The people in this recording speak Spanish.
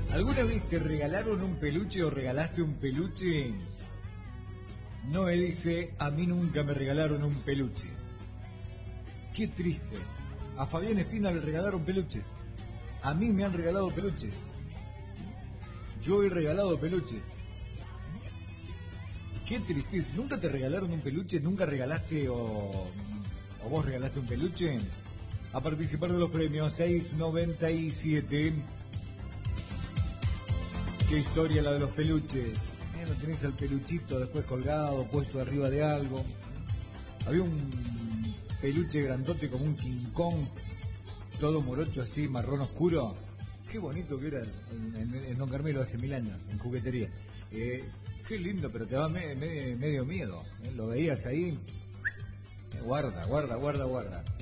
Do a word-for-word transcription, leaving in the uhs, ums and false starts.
¿Alguna vez te regalaron un peluche o regalaste un peluche? Noé dice, a mí nunca me regalaron un peluche. Qué triste. A Fabián Espina le regalaron peluches. A mí me han regalado peluches. Yo he regalado peluches. Qué tristeza. ¿Nunca te regalaron un peluche? ¿Nunca regalaste o, o vos regalaste un peluche? A participar de los premios seis noventa y siete. Qué historia la de los peluches. Eh, lo tenés al peluchito después colgado, puesto arriba de algo. Había un peluche grandote como un King Kong, todo morocho así, marrón oscuro. Qué bonito que era en, en, en Don Carmelo hace mil años, en juguetería. Eh, qué lindo, pero te da me, me, medio miedo. Eh, lo veías ahí. Eh, guarda, guarda, guarda, guarda.